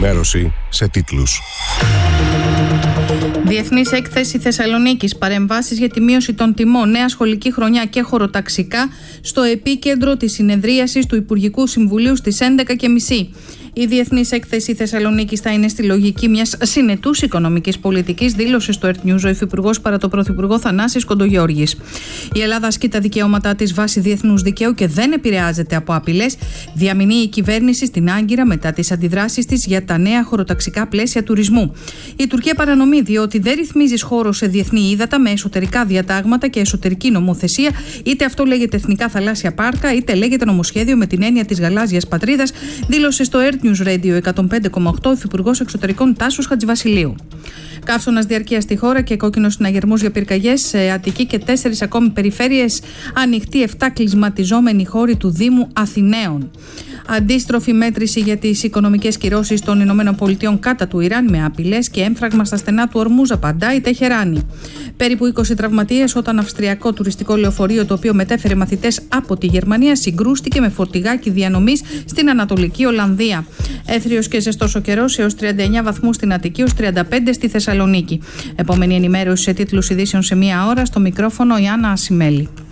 ενημέρωση σε τίτλους. Διεθνής έκθεση Θεσσαλονίκης. Παρεμβάσεις για τη μείωση των τιμών, νέα σχολική χρονιά και χωροταξικά στο επίκεντρο της συνεδρίασης του Υπουργικού Συμβουλίου στις 11:30. Η Διεθνής Έκθεση Θεσσαλονίκης θα είναι στη λογική μιας συνετούς οικονομικής πολιτικής, δήλωσε στο Earth News ο Υφυπουργός παρά το Πρωθυπουργό Θανάσης Κοντογιώργης. Η Ελλάδα ασκεί τα δικαιώματά της βάσει διεθνούς δικαίου και δεν επηρεάζεται από απειλές, διαμηνύει η κυβέρνηση στην Άγκυρα μετά τις αντιδράσεις της για τα νέα χωροταξικά πλαίσια τουρισμού. Η Τουρκία παρανομεί διότι δεν ρυθμίζει χώρο σε διεθνή ύδατα με εσωτερικά διατάγματα και εσωτερική νομοθεσία, είτε αυτό λέγεται Εθνικά Θαλάσσια Πάρκα, είτε λέγεται νομοσχέδιο με την έννοια της γαλάζιας πατρίδας, δήλωσε στο Earth News Radio 105,8 ο Υφυπουργός Εξωτερικών Τάσος Χατζηβασιλείου. Καύσωνας διαρκείας στη χώρα και κόκκινος συναγερμούς για πυρκαγιές σε Αττική και 4 ακόμη περιφέρειες. Ανοιχτή 7 κλεισματιζόμενοι χώροι του Δήμου Αθηναίων. Αντίστροφη μέτρηση για τις οικονομικές κυρώσεις των ΗΠΑ κατά του Ιράν με απειλές και έμφραγμα στα στενά του Ορμούζ, απαντά η Τεχεράνη. Περίπου 20 τραυματίες όταν αυστριακό τουριστικό λεωφορείο, το οποίο μετέφερε μαθητές από τη Γερμανία, συγκρούστηκε με φορτηγάκι διανομής στην Ανατολική Ολλανδία. Έθριος και ζεστός ο καιρός, έως 39 βαθμούς στην Αττική, έως 35 στη Θεσσαλονίκη. Επόμενη ενημέρωση σε τίτλους ειδήσεων σε 1 ώρα. Στο μικρόφωνο η Άννα Ασημέλη.